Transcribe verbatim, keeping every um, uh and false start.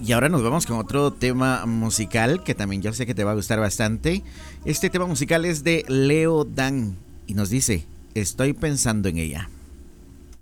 Y ahora nos vamos con otro tema musical que también yo sé que te va a gustar bastante. Este tema musical es de Leo Dan y nos dice, estoy pensando en ella.